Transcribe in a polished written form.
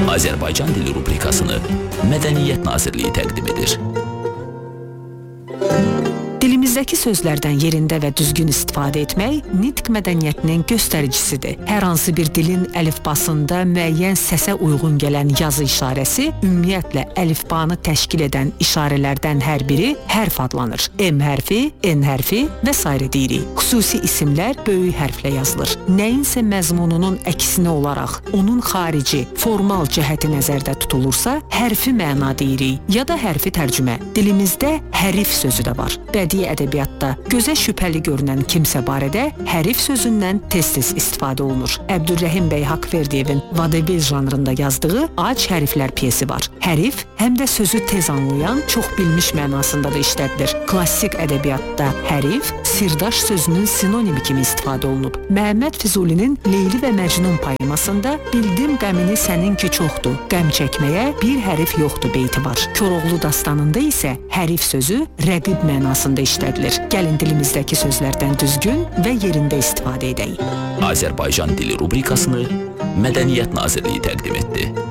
Azərbaycan dili rubrikasını Mədəniyyət Nazirliyi təqdim edir. Dilimizdəki sözlərdən yerində və düzgün istifadə etmək nitq mədəniyyətinin göstəricisidir. Hər hansı bir dilin əlifbasında müəyyən səsə uyğun gələn yazı işarəsi ümumiyyətlə əlifbanı təşkil edən işarələrdən hər biri hərf adlanır. M hərfi, N hərfi və s. deyirik. Xüsusi isimlər böyük hərflə yazılır. Nəyinsə məzmununun əksinə olaraq onun xarici, formal cəhəti nəzərdə tutulursa, hərfi məna deyirik ya da hərfi tərcümə. Dilimizdə hərif sözü də var. Bədii ədəbiyyatda gözə şübhəli görünən kimsə barədə hərif sözündən tez-tez istifadə olunur. Əbdülrəhim bəy Haqverdiyevin Vadəbil janrında yazdığı Ac hərflər pyesi var. Hərif həm də sözü tez anlayan, çox bilmiş mənasında da işlədilir. Klassik ədəbiyyatda hərif sirdaş sözünün sinonimi kimi istifadə olunub. Məhəmməd Füzulinin Leyli və Məcnun poemasında bildim qəmini səninki çoxdur, qəm çəkməyə bir hərif yoxdur beyti var. Koroğlu dastanında isə hərif sözü rəqib mənasında işlədilir. Gəlin dilimizdəki sözlərdən düzgün və yerində istifadə edək. Azərbaycan dili rubrikasını Mədəniyyət Nazirliyi təqdim etdi.